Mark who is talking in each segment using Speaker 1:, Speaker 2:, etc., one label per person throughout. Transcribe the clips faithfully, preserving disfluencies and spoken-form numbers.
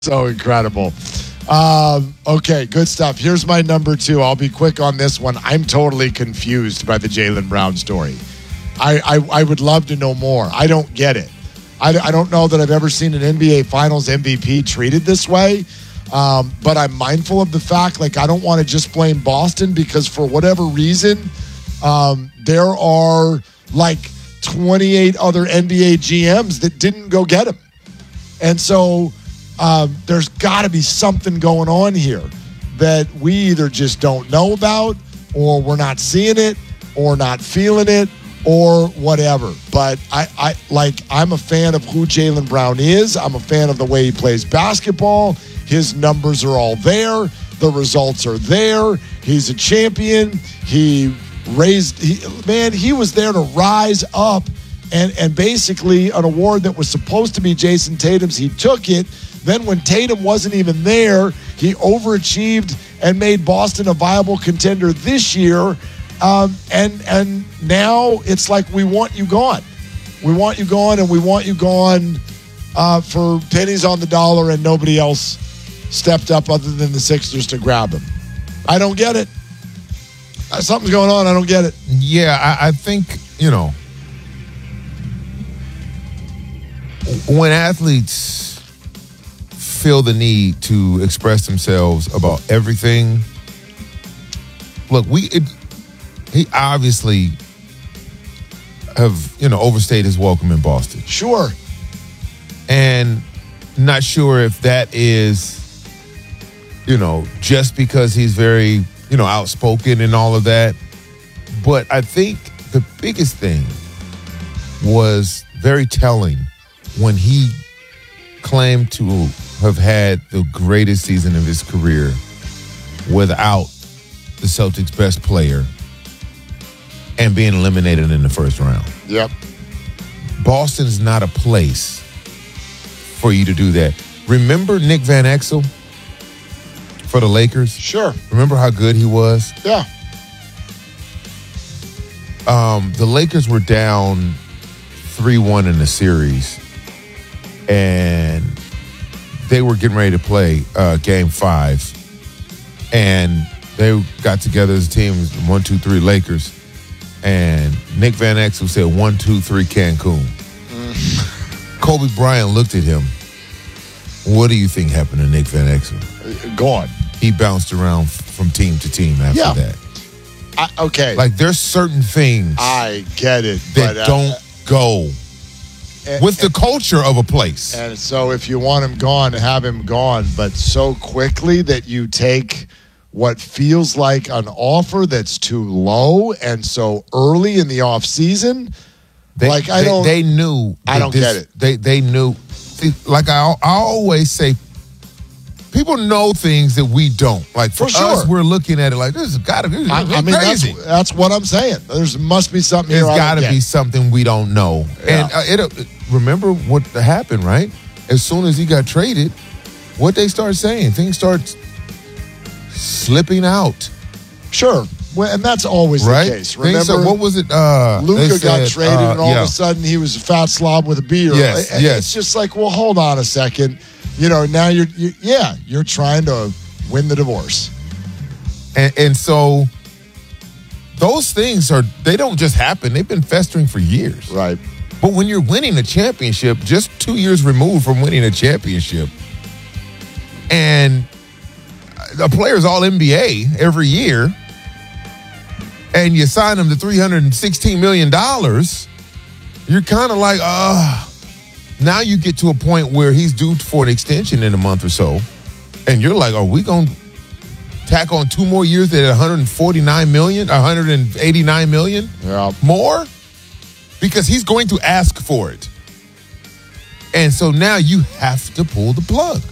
Speaker 1: So incredible. Um, okay, good stuff. Here's my number two. I'll be quick on this one. I'm totally confused by the Jaylen Brown story. I, I, I would love to know more. I don't get it. I, I don't know that I've ever seen an N B A Finals M V P treated this way, um, but I'm mindful of the fact, like, I don't want to just blame Boston because for whatever reason, um, there are, like, twenty-eight other N B A G Ms that didn't go get him. And so... Um, there's got to be something going on here that we either just don't know about or we're not seeing it or not feeling it or whatever. But I, I like I'm a fan of who Jaylen Brown is. I'm a fan of the way he plays basketball. His numbers are all there. The results are there. He's a champion. He raised, he, man, he was there to rise up and, and basically an award that was supposed to be Jason Tatum's, he took it. Then when Tatum wasn't even there, he overachieved and made Boston a viable contender this year. Um, and and now it's like we want you gone. We want you gone, and we want you gone uh, for pennies on the dollar, and nobody else stepped up other than the Sixers to grab him. I don't get it. Uh, something's going on. I don't get it.
Speaker 2: Yeah, I, I think, you know, when athletes feel the need to express themselves about everything. Look, we it, he obviously have, you know, overstayed his welcome in Boston.
Speaker 1: Sure.
Speaker 2: And not sure if that is, you know, just because he's very, you know, outspoken and all of that. But I think the biggest thing was very telling when he claimed to have had the greatest season of his career without the Celtics' best player and being eliminated in the first round.
Speaker 1: Yep.
Speaker 2: Boston's not a place for you to do that. Remember Nick Van Exel for the Lakers?
Speaker 1: Sure.
Speaker 2: Remember how good he was?
Speaker 1: Yeah.
Speaker 2: Um, the Lakers were down three one in the series, and they were getting ready to play uh, game five, and they got together as a team, one, two, three Lakers, and Nick Van Exel said one, two, three Cancun. Mm. Kobe Bryant looked at him. What do you think happened to Nick Van Exel?
Speaker 1: Gone.
Speaker 2: He bounced around from team to team after
Speaker 1: yeah.
Speaker 2: that.
Speaker 1: I, okay.
Speaker 2: Like, there's certain things
Speaker 1: I get it
Speaker 2: that
Speaker 1: but, uh,
Speaker 2: don't go
Speaker 1: and,
Speaker 2: with the culture of a place.
Speaker 1: And so if you want him gone, have him gone, but so quickly that you take what feels like an offer that's too low and so early in the offseason,
Speaker 2: they,
Speaker 1: like I
Speaker 2: they,
Speaker 1: don't
Speaker 2: they knew
Speaker 1: I don't
Speaker 2: this,
Speaker 1: get it.
Speaker 2: They they knew, like I, I always say, people know things that we don't. Like for,
Speaker 1: for sure.
Speaker 2: us, we're looking at it like this has got to be
Speaker 1: I, I mean,
Speaker 2: crazy.
Speaker 1: That's, that's what I'm saying. There's must be something
Speaker 2: There's
Speaker 1: here.
Speaker 2: got to be something we don't know.
Speaker 1: Yeah.
Speaker 2: And uh, it, remember what happened, right? As soon as he got traded, what they start saying, things start slipping out.
Speaker 1: Sure. Well, and that's always
Speaker 2: right?
Speaker 1: the case. Remember,
Speaker 2: so what was it? Uh,
Speaker 1: Luka got traded,
Speaker 2: uh,
Speaker 1: and all
Speaker 2: yeah.
Speaker 1: of a sudden he was a fat slob with a beard.
Speaker 2: Yes,
Speaker 1: it's
Speaker 2: yes.
Speaker 1: just like, well, hold on a second. You know, now you're, you, yeah, you're trying to win the divorce.
Speaker 2: And, and so those things are, they don't just happen. They've been festering for years.
Speaker 1: Right.
Speaker 2: But when you're winning a championship, just two years removed from winning a championship, and a player's all N B A every year, and you sign him to three hundred sixteen million dollars, you're kind of like, ah. Uh, now you get to a point where he's due for an extension in a month or so, and you're like, are we going to tack on two more years at one hundred forty-nine million dollars, one hundred eighty-nine million dollars
Speaker 1: yeah.
Speaker 2: more? Because he's going to ask for it. And so now you have to pull the plug.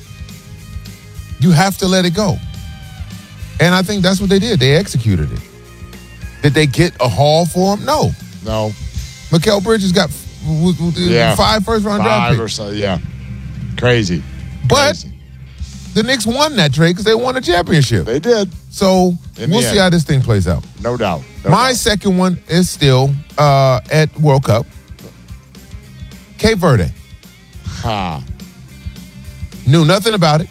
Speaker 2: You have to let it go. And I think that's what they did. They executed it. Did they get a haul for him? No.
Speaker 1: No.
Speaker 2: Mikal Bridges got
Speaker 1: yeah.
Speaker 2: five first round draft picks.
Speaker 1: Five or so, yeah. Crazy.
Speaker 2: But
Speaker 1: Crazy.
Speaker 2: The Knicks won that trade because they won a championship.
Speaker 1: They did.
Speaker 2: So
Speaker 1: In
Speaker 2: we'll see how this thing plays out.
Speaker 1: No doubt. No
Speaker 2: My
Speaker 1: doubt.
Speaker 2: second one is still uh, at World Cup. Cape Verde.
Speaker 1: Ha.
Speaker 2: Knew nothing about it.